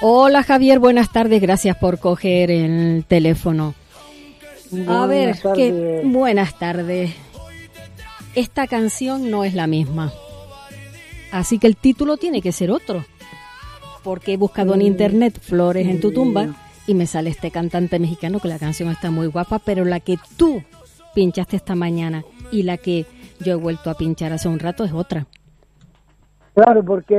Hola Javier, buenas tardes, gracias por coger el teléfono. A ver, buenas tardes. Esta canción no es la misma, así que el título tiene que ser otro, porque he buscado en internet Flores en tu tumba y me sale este cantante mexicano, que la canción está muy guapa, pero la que tú pinchaste esta mañana y la que yo he vuelto a pinchar hace un rato es otra. Claro, porque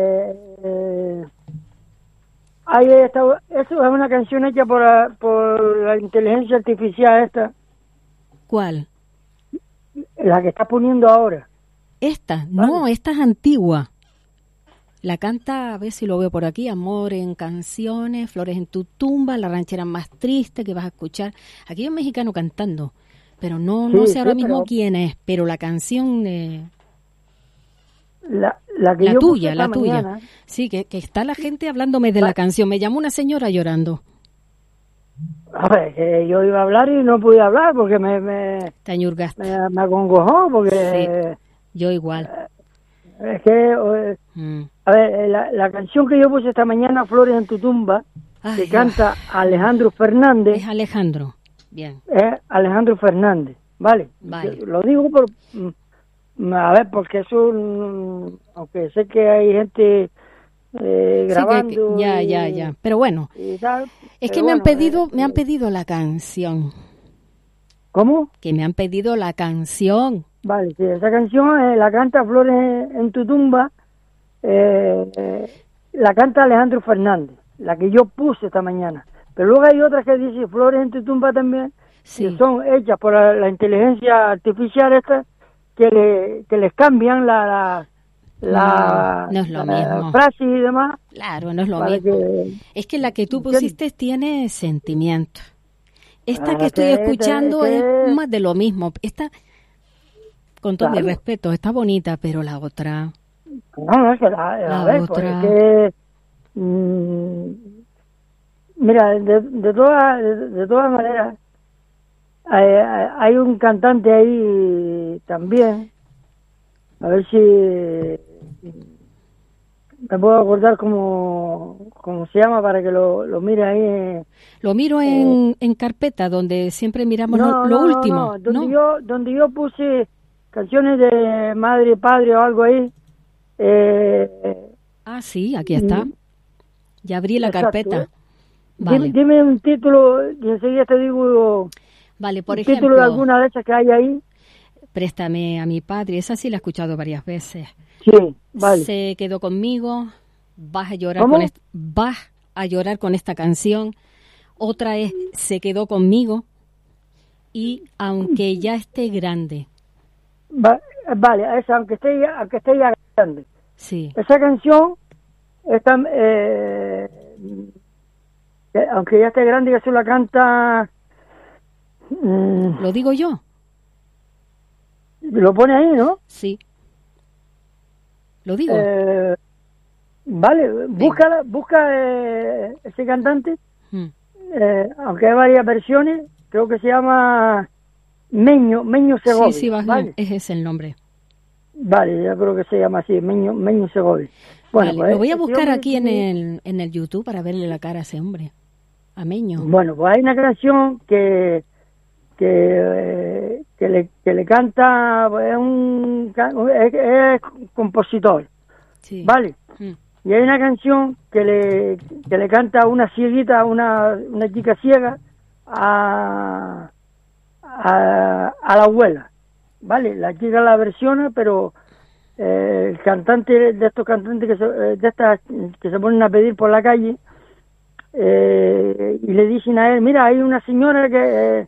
eso es una canción hecha por la inteligencia artificial esta. ¿Cuál? La que estás poniendo ahora. Esta, no, vale. Esta es antigua. La canta, a ver si lo veo por aquí, Amor en canciones, Flores en tu tumba, la ranchera más triste que vas a escuchar. Aquí hay un mexicano cantando, pero no sé ahora mismo quién es, pero la canción... La tuya. Sí, que está la gente hablándome de la canción. Me llamó una señora llorando. A ver, que yo iba a hablar y no pude hablar porque me añurgaste. Me acongojó porque... Sí, yo igual. Es que... A ver, la canción que yo puse esta mañana, Flores en tu tumba, que canta Alejandro Fernández. Es Alejandro, bien. Es Alejandro Fernández, ¿vale? Lo digo por... A ver, porque eso, aunque sé que hay gente grabando. Sí, ya. Pero bueno, es que me han pedido la canción. ¿Cómo? Que me han pedido la canción. Vale, sí, esa canción la canta Flores en tu tumba, la canta Alejandro Fernández, la que yo puse esta mañana. Pero luego hay otras que dice Flores en tu tumba también, que son hechas por la inteligencia artificial esta, que les cambian la no es lo mismo. Frase y demás. Claro, no es lo mismo. Es que la que tú pusiste tiene sentimiento. Esta que estoy escuchando es más de lo mismo. Esta, con todo mi respeto, está bonita, pero la otra... No, es que la otra... mira, de todas maneras, hay un cantante ahí también, a ver si me puedo acordar cómo se llama para que lo mire ahí. Lo miro en carpeta, donde siempre miramos lo último. Donde yo puse canciones de madre y padre o algo ahí. Sí, aquí está. Ya abrí la carpeta. Vale. Dime un título y enseguida te digo... Vale, por ejemplo, título de alguna de esas que hay ahí. Préstame a mi padre, esa sí la he escuchado varias veces. Sí, vale. Se quedó conmigo, vas a llorar con esta canción. Otra es Se quedó conmigo y Aunque ya esté grande. Vale, esa aunque esté ya grande. Sí. Esa canción está aunque ya esté grande, que se la canta... ¿Lo digo yo? Lo pone ahí, ¿no? Sí. Lo digo. Vale, busca ese cantante. Aunque hay varias versiones, creo que se llama Meño Segovia. Sí, ¿vale? Ese es el nombre. Vale, yo creo que se llama así, Meño Segovia. Bueno, vale, lo voy a buscar aquí en el YouTube para verle la cara a ese hombre, a Meño. Bueno, pues hay una canción que le canta, es compositor, sí. ¿vale? Y hay una canción que le canta una cieguita, una chica ciega a la abuela, ¿vale? La chica la versiona, pero el cantante de estos cantantes que se ponen a pedir por la calle y le dicen a él, mira, hay una señora que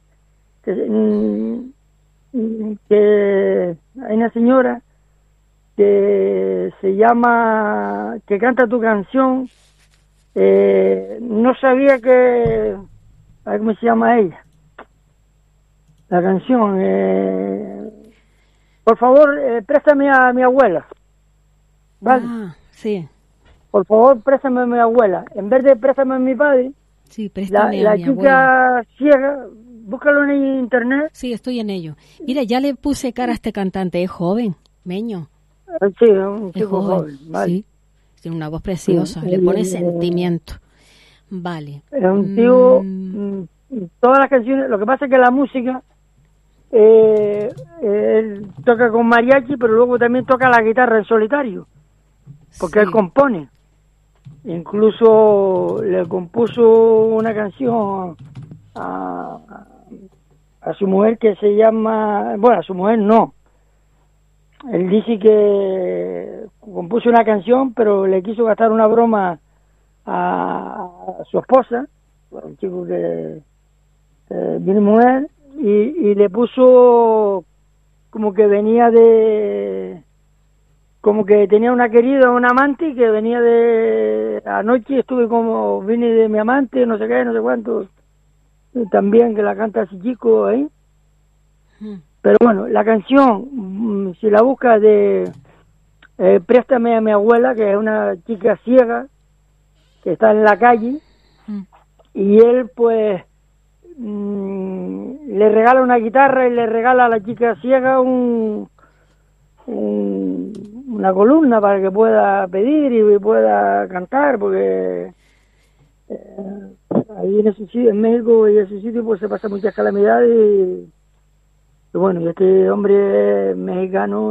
hay una señora que se llama, que canta tu canción, no sabía a ver cómo se llama ella, la canción, por favor, préstame a mi abuela, ¿vale? Sí. Por favor, préstame a mi abuela, en vez de préstame a mi padre. Sí, préstame a mi abuela. La chica ciega, búscalo en internet. Sí, estoy en ello. Mira, ya le puse cara a este cantante, es joven, Meño. Sí, un chico joven, vale. Sí, tiene una voz preciosa, le pone sentimiento. Vale. Es un tío, todas las canciones, lo que pasa es que la música, él toca con mariachi, pero luego también toca la guitarra en solitario, porque él compone. Incluso le compuso una canción a su mujer que se llama, bueno, a su mujer no. Él dice que compuso una canción, pero le quiso gastar una broma a su esposa, un chico que viene mujer, y le puso como que venía como que tenía una querida, un amante, que venía anoche vine de mi amante, no sé qué, no sé cuánto, y también que la canta ese chico ahí. Pero bueno, la canción, si la buscas Préstame a mi abuela, que es una chica ciega, que está en la calle, y él pues le regala una guitarra y le regala a la chica ciega una columna para que pueda pedir y pueda cantar, porque ahí en ese sitio, en México y en ese sitio pues se pasan muchas calamidades y bueno, y este hombre es mexicano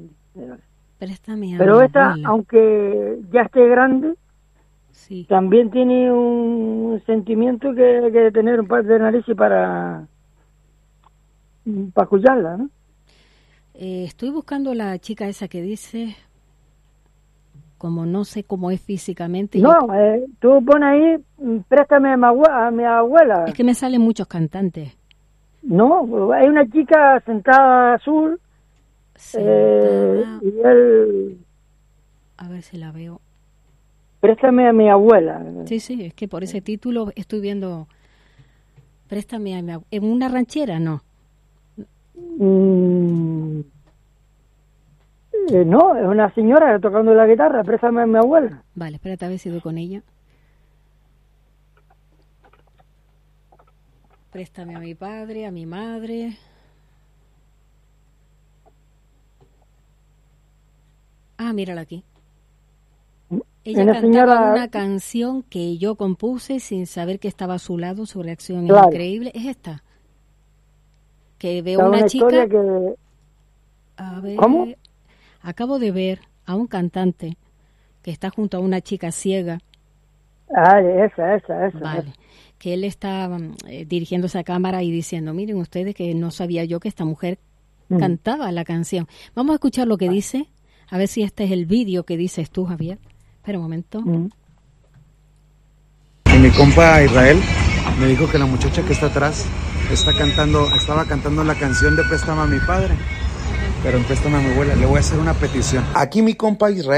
pero esta, aunque ya esté grande, sí, también tiene un sentimiento que hay que tener un par de narices para escucharla, ¿no? Estoy buscando la chica esa que dice, como no sé cómo es físicamente. No, tú pones ahí, préstame a mi abuela. Es que me salen muchos cantantes. No, hay una chica sentada azul, y él... A ver si la veo. Préstame a mi abuela. Sí, es que por ese título estoy viendo, préstame a mi abuela. ¿En una ranchera, no? No, es una señora tocando la guitarra, préstame a mi abuela. Vale, espérate a ver si doy con ella. Préstame a mi padre, a mi madre. Ah, mírala aquí. Ella cantaba una canción que yo compuse sin saber que estaba a su lado, su reacción es increíble. Es esta. Que veo una chica... A ver, ¿cómo? Acabo de ver a un cantante que está junto a una chica ciega. Ah, esa. Vale. Que él está dirigiéndose a cámara y diciendo, miren ustedes que no sabía yo que esta mujer cantaba la canción. Vamos a escuchar lo que dice, a ver si este es el vídeo que dices tú, Javier. Espera un momento. Y mi compa Israel me dijo que la muchacha que está atrás estaba cantando la canción de Préstame a mi padre, pero en Préstame a mi abuela. Le voy a hacer una petición. Aquí mi compa Israel